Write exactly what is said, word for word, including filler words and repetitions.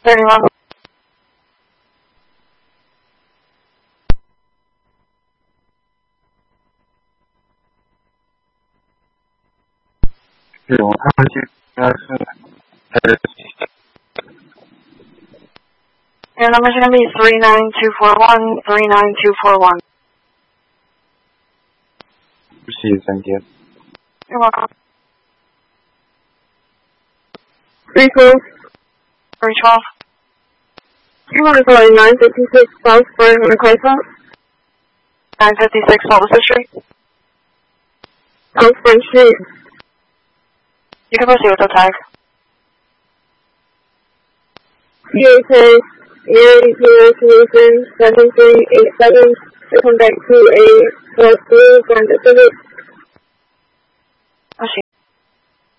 thirty-one. 是我看去应该是呃 Your number's going to be three nine two four one, three nine two four one. 不是三天。 You're welcome. three twelve. three twelve. You want to go in nine fifty-six South Spring on Clayton? nine fifty-six Fulton Street. South Spring Street. You can proceed with the tag. C H A Erie Zero Solution seven three eight seven to come back to a four two Grand Pacific.